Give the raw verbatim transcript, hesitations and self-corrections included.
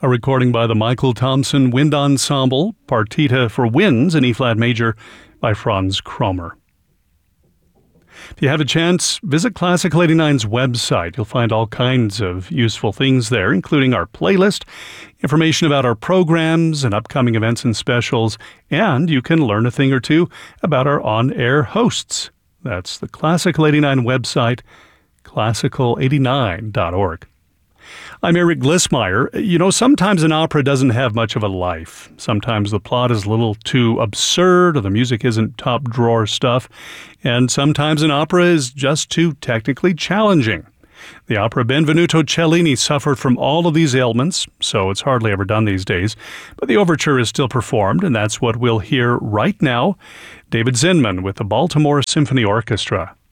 a recording by the Michael Thompson Wind Ensemble, Partita for Winds in E-flat major by Franz Kromer. If you have a chance, visit Classical eighty-nine's website. You'll find all kinds of useful things there, including our playlist, information about our programs and upcoming events and specials, and you can learn a thing or two about our on-air hosts. That's the Classical eighty-nine website, classical eighty-nine dot org. I'm Eric Glissmeyer. You know, sometimes an opera doesn't have much of a life. Sometimes the plot is a little too absurd or the music isn't top-drawer stuff. And sometimes an opera is just too technically challenging. The opera Benvenuto Cellini suffered from all of these ailments, so it's hardly ever done these days. But the overture is still performed, and that's what we'll hear right now. David Zinman with the Baltimore Symphony Orchestra.